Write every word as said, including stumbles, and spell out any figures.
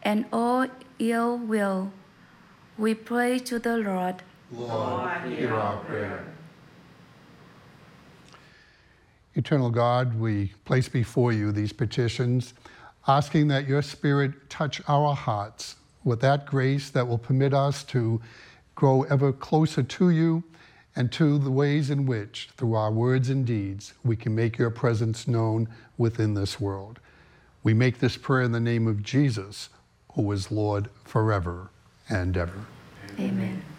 and all ill will. We pray to the Lord. Lord, hear our prayer. Eternal God, we place before you these petitions, asking that your Spirit touch our hearts with that grace that will permit us to grow ever closer to you and to the ways in which, through our words and deeds, we can make your presence known within this world. We make this prayer in the name of Jesus, who is Lord forever and ever. Amen.